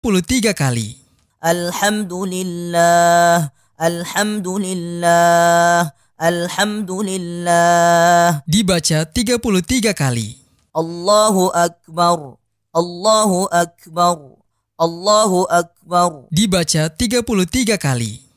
33 kali. Alhamdulillah, alhamdulillah, alhamdulillah. Dibaca 33 kali. Allahu akbar, Allahu akbar, Allahu akbar. Dibaca 33 kali.